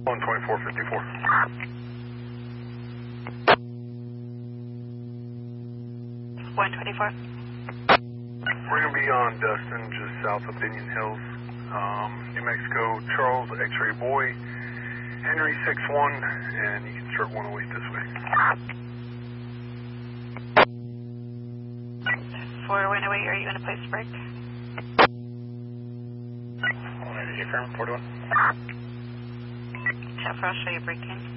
12454. 124. We're going to be on Dustin, just south of Binion Hills, New Mexico. Charles, X-Ray Boy, Henry 61, and you can start 108 this way. 4108, are you going to place break? 180, affirm, 41. Jeff, I'll show you breaking.